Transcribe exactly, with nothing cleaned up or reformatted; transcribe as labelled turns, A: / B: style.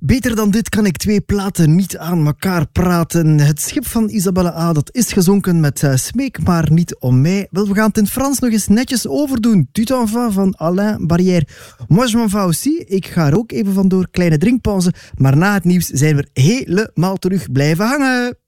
A: Beter dan dit kan ik twee platen niet aan elkaar praten. Het schip van Isabelle A. dat is gezonken met uh, Smeek maar niet om mij. Wel, we gaan het in het Frans nog eens netjes overdoen. Tu t'en vas van Alain Barrière. Moi je m'en vas aussi. Ik ga er ook even vandoor. Kleine drinkpauze. Maar na het nieuws zijn we helemaal terug. Blijven hangen.